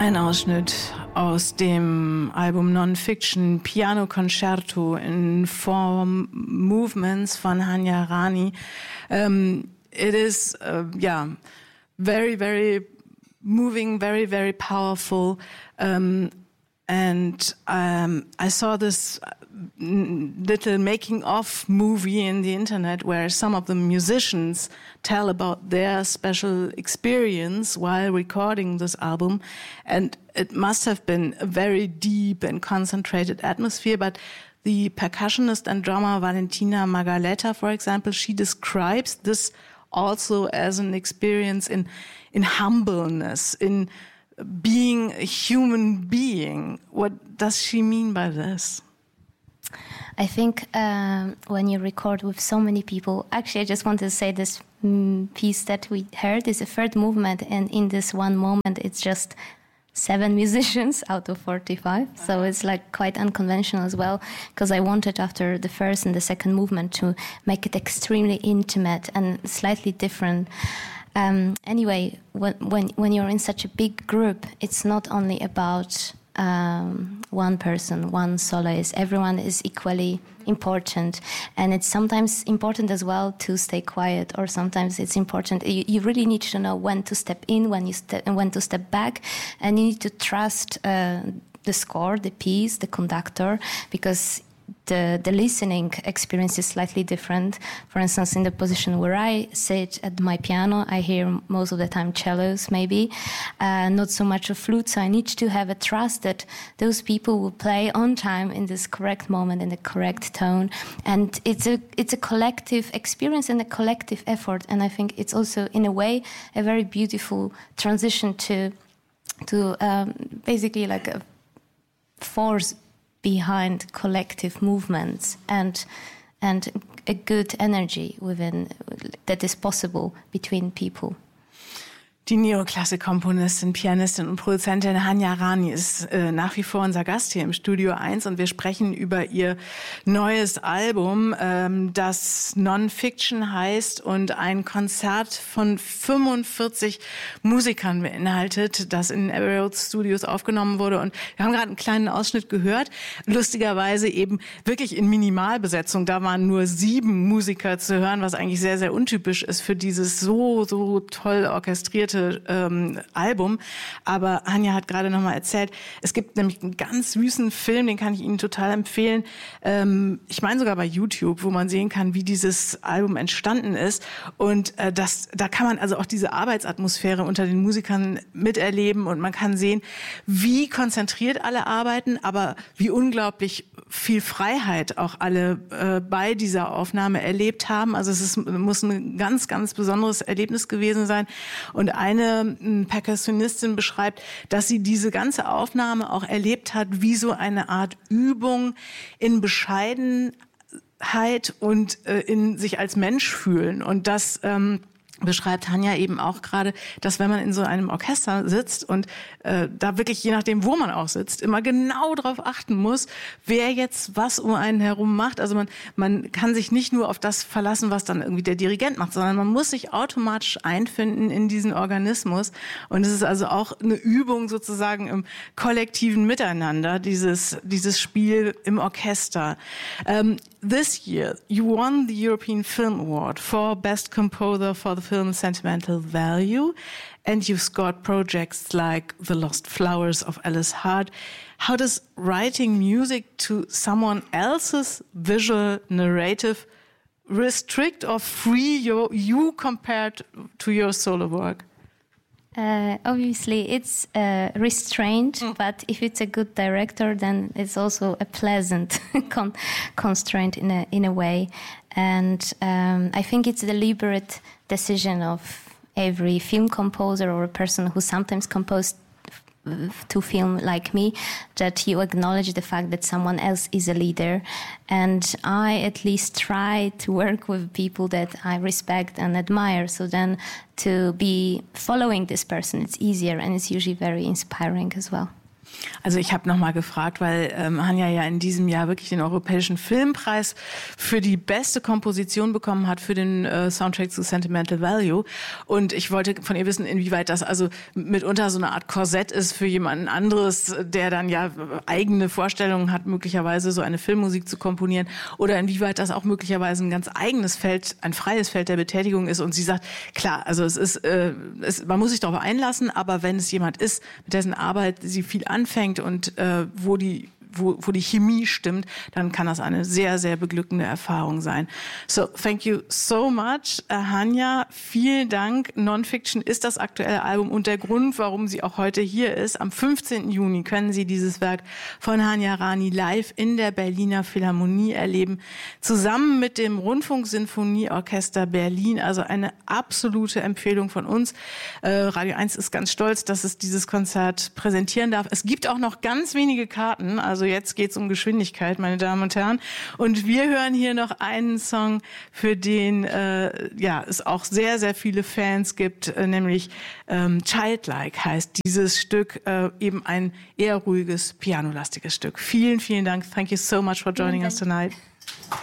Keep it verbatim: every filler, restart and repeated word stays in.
Ein Ausschnitt aus dem Album Non-Fiction Piano Concerto in Four Movements von Hanya Rani. Um, it is, uh, yeah, very, very moving, very, very powerful. Um, and um, I saw this little making-of movie in the internet where some of the musicians tell about their special experience while recording this album. And it must have been a very deep and concentrated atmosphere. But the percussionist and drummer Valentina Magaleta, for example, she describes this also as an experience in, in humbleness, in being a human being. What does she mean by this? I think um, when you record with so many people, actually I just wanted to say this mm, piece that we heard is a third movement, and in this one moment it's just seven musicians out of forty-five, so it's like quite unconventional as well, because I wanted after the first and the second movement to make it extremely intimate and slightly different. Um, anyway, when, when, when you're in such a big group, it's not only about Um, one person, one soloist. Everyone is equally important, and it's sometimes important as well to stay quiet, or sometimes it's important. You, you really need to know when to step in, when you step, and when to step back, and you need to trust uh, the score, the piece, the conductor, because the the listening experience is slightly different. For instance, in the position where I sit at my piano, I hear most of the time cellos, maybe, uh, not so much of flute. So I need to have a trust that those people will play on time in this correct moment, in the correct tone. And it's a it's a collective experience and a collective effort. And I think it's also, in a way, a very beautiful transition to to um, basically like a force behind collective movements and and a good energy within that is possible between people. Die Neoklassik-Komponistin, Pianistin und Produzentin Hanya Rani ist äh, nach wie vor unser Gast hier im Studio eins, und wir sprechen über ihr neues Album, ähm, das Non-Fiction heißt und ein Konzert von fünfundvierzig Musikern beinhaltet, das in den Abbey Road Studios aufgenommen wurde. Und wir haben gerade einen kleinen Ausschnitt gehört, lustigerweise eben wirklich in Minimalbesetzung. Da waren nur sieben Musiker zu hören, was eigentlich sehr, sehr untypisch ist für dieses so, so toll orchestrierte Ähm, Album. Aber Hanya hat gerade noch mal erzählt, es gibt nämlich einen ganz süßen Film, den kann ich Ihnen total empfehlen. Ähm, ich meine sogar bei YouTube, wo man sehen kann, wie dieses Album entstanden ist. Und äh, das, da kann man also auch diese Arbeitsatmosphäre unter den Musikern miterleben, und man kann sehen, wie konzentriert alle arbeiten, aber wie unglaublich viel Freiheit auch alle äh, bei dieser Aufnahme erlebt haben. Also es ist, muss ein ganz, ganz besonderes Erlebnis gewesen sein. Und eine Perkussionistin beschreibt, dass sie diese ganze Aufnahme auch erlebt hat wie so eine Art Übung in Bescheidenheit und äh, in sich als Mensch fühlen. Und das ähm, beschreibt Hanya eben auch gerade, dass wenn man in so einem Orchester sitzt und äh, da wirklich, je nachdem, wo man auch sitzt, immer genau darauf achten muss, wer jetzt was um einen herum macht. Also man, man kann sich nicht nur auf das verlassen, was dann irgendwie der Dirigent macht, sondern man muss sich automatisch einfinden in diesen Organismus. Und es ist also auch eine Übung sozusagen im kollektiven Miteinander, dieses, dieses Spiel im Orchester. Um, this year, you won the European Film Award for Best Composer for the film Sentimental Value, and you've scored projects like The Lost Flowers of Alice Hart. How does writing music to someone else's visual narrative restrict or free your, you compared to your solo work? Uh, obviously, it's uh, restrained, mm. but if it's a good director, then it's also a pleasant con- constraint in a in a way. And um, I think it's a deliberate decision of every film composer or a person who sometimes composed to film like me, that you acknowledge the fact that someone else is a leader. And I at least try to work with people that I respect and admire. So then to be following this person, it's easier, and it's usually very inspiring as well. Also ich habe nochmal gefragt, weil ähm, Hanya ja in diesem Jahr wirklich den Europäischen Filmpreis für die beste Komposition bekommen hat für den äh, Soundtrack zu Sentimental Value. Und ich wollte von ihr wissen, inwieweit das also mitunter so eine Art Korsett ist für jemanden anderes, der dann ja eigene Vorstellungen hat, möglicherweise so eine Filmmusik zu komponieren. Oder inwieweit das auch möglicherweise ein ganz eigenes Feld, ein freies Feld der Betätigung ist. Und sie sagt, klar, also es ist, äh, es, man muss sich darauf einlassen, aber wenn es jemand ist, mit dessen Arbeit sie viel anfängt und äh, wo die Wo, wo die Chemie stimmt, dann kann das eine sehr, sehr beglückende Erfahrung sein. So, thank you so much, uh, Hanya. Vielen Dank. Nonfiction ist das aktuelle Album und der Grund, warum sie auch heute hier ist. Am fünfzehnten Juni können Sie dieses Werk von Hanya Rani live in der Berliner Philharmonie erleben, zusammen mit dem Rundfunksinfonieorchester Berlin. Also eine absolute Empfehlung von uns. Äh, Radio eins ist ganz stolz, dass es dieses Konzert präsentieren darf. Es gibt auch noch ganz wenige Karten, also Also jetzt geht's um Geschwindigkeit, meine Damen und Herren. Und wir hören hier noch einen Song, für den äh, ja es auch sehr, sehr viele Fans gibt, äh, nämlich ähm, Childlike heißt dieses Stück, äh, eben ein eher ruhiges, pianolastiges Stück. Vielen, vielen Dank. Thank you so much for joining us tonight.